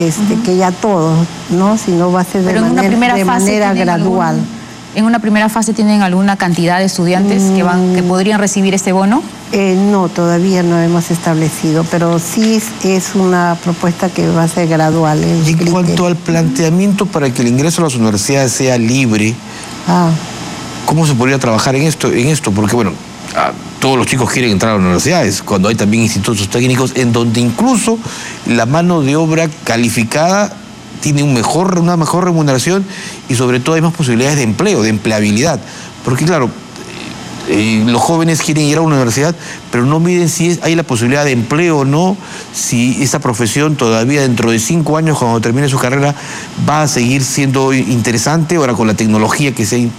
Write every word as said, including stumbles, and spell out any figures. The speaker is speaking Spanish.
Este, uh-huh. que ya todo, ¿no? Sino va a ser de Pero manera, en una primera de fase manera gradual. Algún, ¿En una primera fase tienen alguna cantidad de estudiantes mm. que, van, que podrían recibir este bono? Eh, no, todavía no hemos establecido, pero sí es, es una propuesta que va a ser gradual. En criterio. Cuanto al planteamiento para que el ingreso a las universidades sea libre, ah. ¿cómo se podría trabajar en esto? En esto? Porque, bueno, a, todos los chicos quieren entrar a las universidades, cuando hay también institutos técnicos en donde incluso la mano de obra calificada tiene un mejor, una mejor remuneración y sobre todo hay más posibilidades de empleo, de empleabilidad. Porque claro, eh, los jóvenes quieren ir a una universidad, pero no miden si es, hay la posibilidad de empleo o no, si esa profesión todavía dentro de cinco años, cuando termine su carrera, va a seguir siendo interesante ahora con la tecnología que se ha